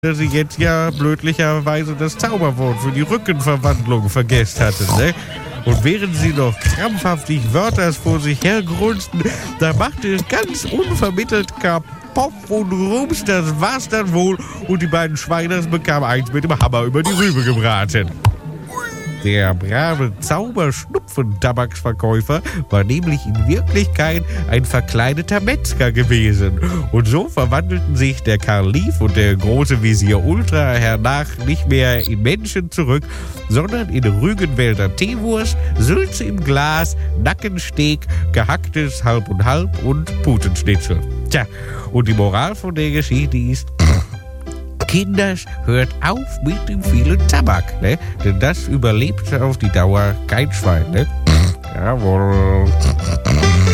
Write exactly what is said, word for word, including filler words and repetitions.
dass sie jetzt ja blödlicherweise das Zauberwort für die Rückenverwandlung vergessen hatten, ne? Und während sie noch krampfhaft die Wörter vor sich hergrunzten, da machte es ganz unvermittelt Kapoff und Rums, das war's dann wohl. Und die beiden Schweiners bekamen eins mit dem Hammer über die Rübe gebraten. Der brave Zauberschnupfen-Tabaksverkäufer war nämlich in Wirklichkeit ein verkleideter Metzger gewesen. Und so verwandelten sich der Karl-Lief und der große Visier Ultra hernach nicht mehr in Menschen zurück, sondern in Rügenwälder Teewurst, Sülze im Glas, Nackensteak, gehacktes Halb und Halb und Putenschnitzel. Tja, und die Moral von der Geschichte ist: Kinders, hört auf mit dem vielen Tabak, ne? Denn das überlebt auf die Dauer kein Schwein, ne? Jawohl.